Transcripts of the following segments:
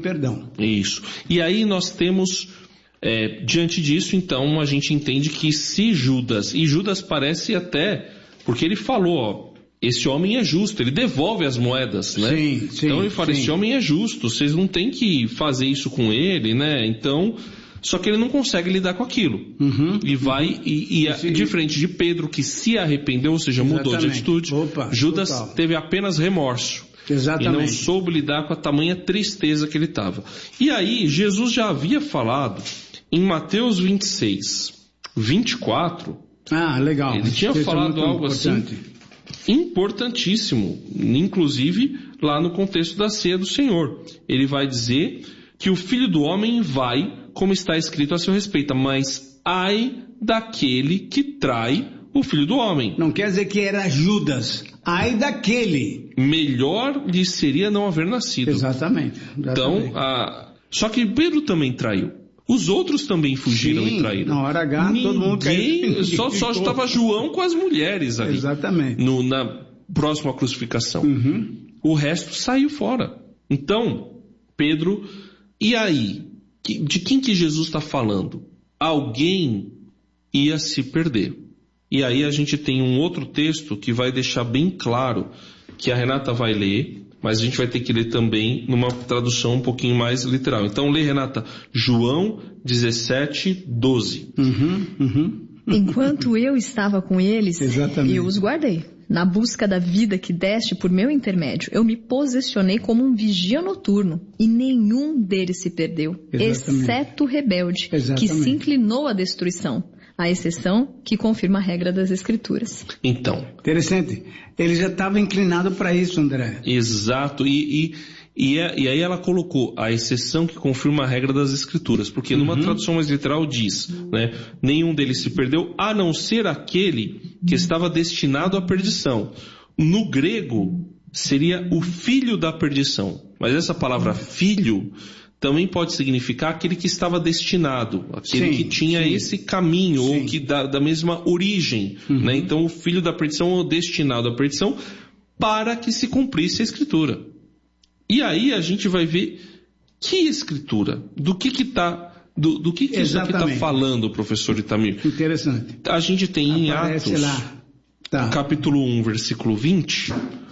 perdão. Isso. E aí nós temos, diante disso, então, a gente entende que se Judas, e Judas parece até, porque ele falou, ó, esse homem é justo, ele devolve as moedas, né? Sim, então ele fala, esse homem é justo, vocês não têm que fazer isso com ele, né? Então, só que ele não consegue lidar com aquilo. E vai, diferente de Pedro, que se arrependeu, ou seja, mudou de atitude, Judas teve apenas remorso. Exatamente. E não soube lidar com a tamanha tristeza que ele estava. E aí, Jesus já havia falado em Mateus 26, 24. Legal. Ele tinha falado algo assim importantíssimo, inclusive lá no contexto da ceia do Senhor. Ele vai dizer que o Filho do Homem vai, como está escrito a seu respeito, mas ai daquele que trai o Filho do Homem. Não quer dizer que era Judas, ai daquele. Melhor lhe seria não haver nascido. Exatamente. Então, só que Pedro também traiu. Os outros também fugiram e traíram. Na hora H, todo mundo caiu. Só estava João com as mulheres ali. Exatamente. Na próxima crucificação. O resto saiu fora. Então, Pedro, e aí? De quem que Jesus está falando? Alguém ia se perder. E aí a gente tem um outro texto que vai deixar bem claro, que a Renata vai ler, mas a gente vai ter que ler também numa tradução um pouquinho mais literal. Então lê, Renata, João 17, 12. Enquanto eu estava com eles, eu os guardei. Na busca da vida que deste por meu intermédio, eu me posicionei como um vigia noturno, e nenhum deles se perdeu, exceto o rebelde, que se inclinou à destruição. A exceção que confirma a regra das Escrituras. Então. Interessante. Ele já estava inclinado para isso, André. Exato. E aí ela colocou a exceção que confirma a regra das Escrituras. Porque numa tradução mais literal diz, né? Nenhum deles se perdeu, a não ser aquele que estava destinado à perdição. No grego, seria o filho da perdição. Mas essa palavra filho também pode significar aquele que estava destinado, aquele que tinha esse caminho, ou que da mesma origem, né? Então o filho da perdição ou destinado à perdição, para que se cumprisse a Escritura. E aí a gente vai ver que Escritura, do que isso aqui está falando, professor Itamir? Interessante. A gente tem em Atos, capítulo 1, versículo 20...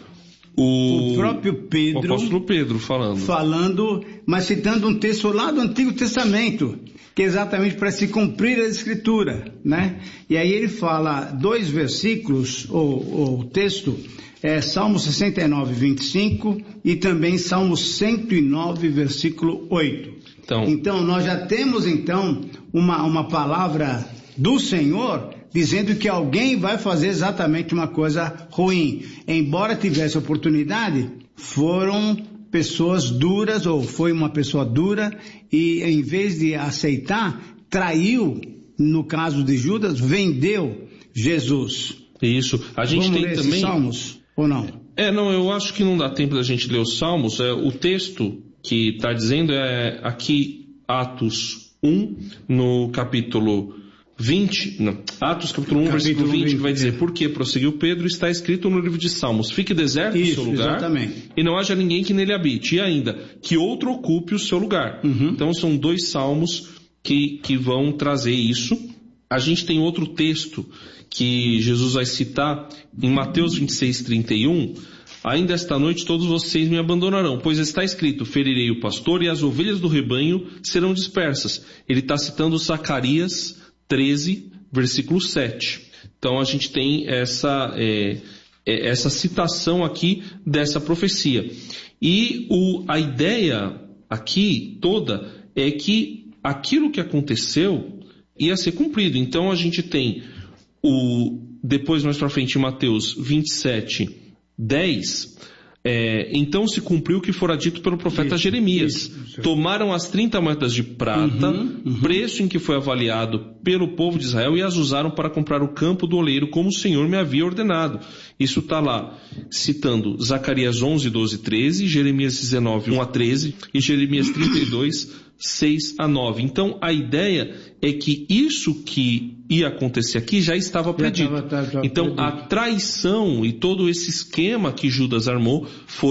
O próprio Pedro, o apóstolo Pedro falando, mas citando um texto lá do Antigo Testamento, que é exatamente para se cumprir a Escritura, né? E aí ele fala 2 versículos, o texto é Salmo 69, 25 e também Salmo 109, versículo 8. Então nós já temos uma palavra do Senhor dizendo que alguém vai fazer exatamente uma coisa ruim. Embora tivesse oportunidade, foram pessoas duras, ou foi uma pessoa dura, e em vez de aceitar, traiu, no caso de Judas, vendeu Jesus. Isso. A gente Vamos tem ler também... esses Salmos, ou não? Não, eu acho que não dá tempo da gente ler os Salmos. O texto que está dizendo é aqui, Atos 1, no capítulo 20, Atos capítulo 1, versículo 20, que vai dizer, porque prosseguiu Pedro, está escrito no livro de Salmos, fique deserto o seu lugar, e não haja ninguém que nele habite, e ainda, que outro ocupe o seu lugar. Então são 2 salmos que vão trazer isso. A gente tem outro texto que Jesus vai citar em Mateus 26, 31, ainda esta noite todos vocês me abandonarão, pois está escrito, ferirei o pastor e as ovelhas do rebanho serão dispersas. Ele está citando Zacarias 13, versículo 7. Então a gente tem essa citação aqui dessa profecia. E a ideia aqui toda é que aquilo que aconteceu ia ser cumprido. Então a gente tem depois mais para frente em Mateus 27, 10... então se cumpriu o que fora dito pelo profeta Jeremias. Tomaram as 30 moedas de prata, preço em que foi avaliado pelo povo de Israel, e as usaram para comprar o campo do oleiro, como o Senhor me havia ordenado. Isso está lá, citando Zacarias 11, 12, 13, Jeremias 19, 1 a 13 e Jeremias 32, 6 a 9. Então a ideia é que isso que ia acontecer aqui já estava predito. Então a traição e todo esse esquema que Judas armou foi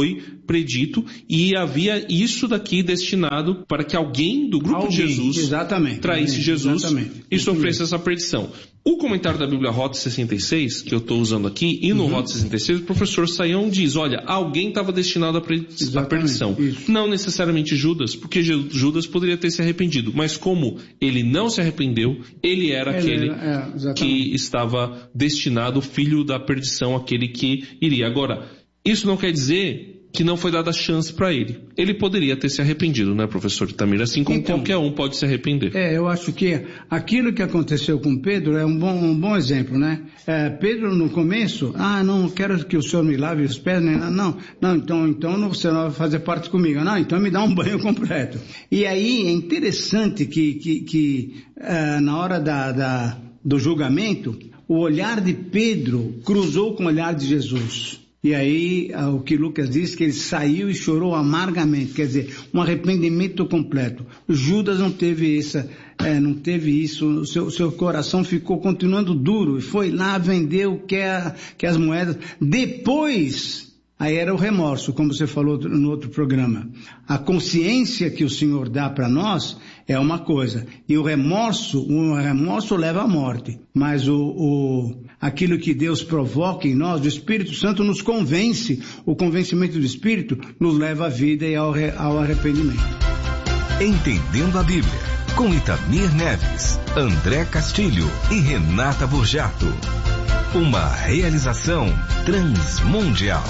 predito e havia isso daqui destinado para que alguém do grupo de Jesus traísse Jesus e sofresse essa perdição. O comentário da Bíblia Rota 66, que eu estou usando aqui, e no Rota 66, o professor Saião diz, olha, alguém estava destinado à perdição. Isso. Não necessariamente Judas, porque Judas poderia ter se arrependido, mas como ele não se arrependeu, ele era aquele que estava destinado, o filho da perdição, aquele que iria. Agora, isso não quer dizer que não foi dada chance para ele. Ele poderia ter se arrependido, né, professor Itamir? Assim como qualquer um pode se arrepender. Eu acho que aquilo que aconteceu com Pedro é um bom exemplo, né? Pedro no começo, não quero que o senhor me lave os pés, né? Então você não vai fazer parte comigo. Não, então me dá um banho completo. E aí é interessante que na hora do julgamento, o olhar de Pedro cruzou com o olhar de Jesus. E aí, o que Lucas diz, que ele saiu e chorou amargamente, quer dizer, um arrependimento completo. Judas não teve isso, o seu coração ficou continuando duro, e foi lá, vendeu, quer as moedas. Depois, aí era o remorso, como você falou no outro programa. A consciência que o Senhor dá para nós é uma coisa, e o remorso leva à morte, mas aquilo que Deus provoca em nós, o Espírito Santo nos convence, o convencimento do Espírito nos leva à vida e ao arrependimento. Entendendo a Bíblia, com Itamir Neves, André Castilho e Renata Burjato. Uma realização transmundial.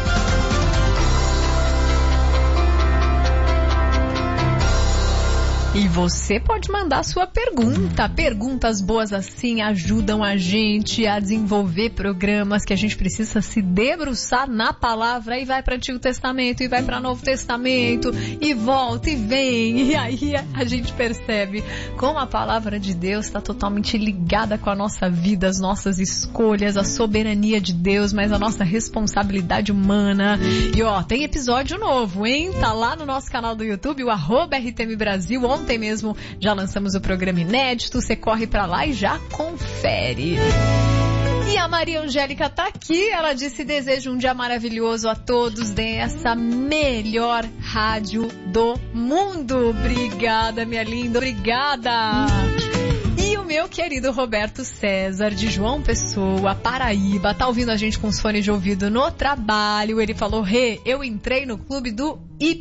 E você pode mandar sua pergunta. Perguntas boas assim ajudam a gente a desenvolver programas que a gente precisa se debruçar na palavra, e vai para o Antigo Testamento, e vai para o Novo Testamento, e volta e vem. E aí a gente percebe como a palavra de Deus está totalmente ligada com a nossa vida, as nossas escolhas, a soberania de Deus, mas a nossa responsabilidade humana. E tem episódio novo, hein? Tá lá no nosso canal do YouTube, o @RTM Brasil. Ontem mesmo já lançamos o programa inédito, você corre pra lá e já confere. E a Maria Angélica tá aqui, ela disse: desejo um dia maravilhoso a todos dessa melhor rádio do mundo. Obrigada, minha linda, obrigada. E o meu querido Roberto César, de João Pessoa, Paraíba, tá ouvindo a gente com os fones de ouvido no trabalho. Ele falou: eu entrei no clube do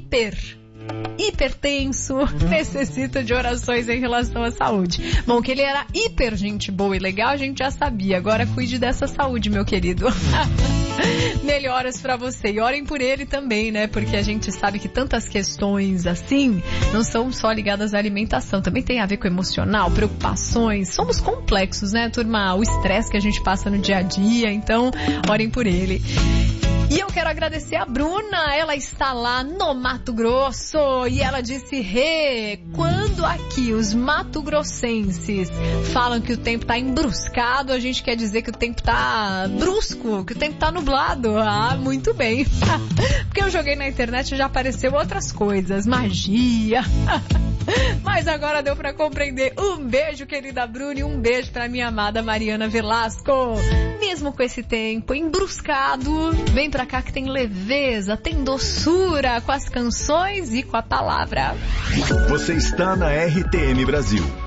hipertenso, necessito de orações em relação à saúde. Bom, que ele era hiper gente boa e legal, a gente já sabia. Agora cuide dessa saúde, meu querido. Melhoras pra você. E orem por ele também, né? Porque a gente sabe que tantas questões assim não são só ligadas à alimentação. Também tem a ver com emocional, preocupações. Somos complexos, né, turma? O estresse que a gente passa no dia a dia. Então, orem por ele. E eu quero agradecer a Bruna, ela está lá no Mato Grosso e ela disse: quando aqui os mato-grossenses falam que o tempo está embruscado, a gente quer dizer que o tempo está brusco, que o tempo está nublado. Muito bem. Porque eu joguei na internet e já apareceu outras coisas, magia. Mas agora deu pra compreender. Um beijo, querida Bruna, e um beijo pra minha amada Mariana Velasco. Mesmo com esse tempo embruscado, vem pra cá que tem leveza, tem doçura com as canções e com a palavra. Você está na RTM Brasil.